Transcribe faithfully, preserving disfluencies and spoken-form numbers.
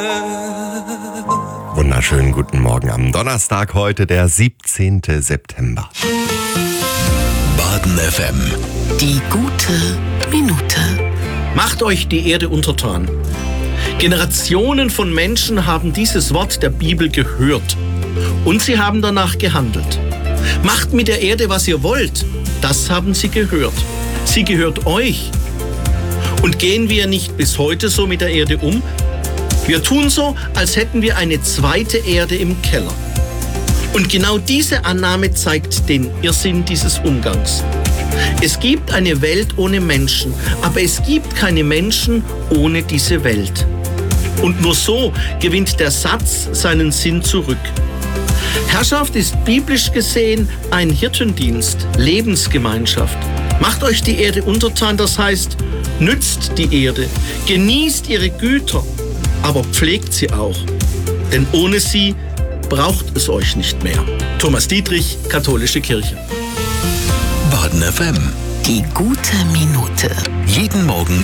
Wunderschönen guten Morgen am Donnerstag, heute der siebzehnten September. Baden F M. Die gute Minute. Macht euch die Erde untertan. Generationen von Menschen haben dieses Wort der Bibel gehört und sie haben danach gehandelt. Macht mit der Erde, was ihr wollt, das haben sie gehört. Sie gehört euch. Und gehen wir nicht bis heute so mit der Erde um? Wir tun so, als hätten wir eine zweite Erde im Keller. Und genau diese Annahme zeigt den Irrsinn dieses Umgangs. Es gibt eine Welt ohne Menschen, aber es gibt keine Menschen ohne diese Welt. Und nur so gewinnt der Satz seinen Sinn zurück. Herrschaft ist biblisch gesehen ein Hirtendienst, Lebensgemeinschaft. Macht euch die Erde untertan, das heißt, nützt die Erde, genießt ihre Güter, aber pflegt sie auch. Denn ohne sie braucht es euch nicht mehr. Thomas Dietrich, Katholische Kirche. Baden F M. Die gute Minute. Jeden Morgen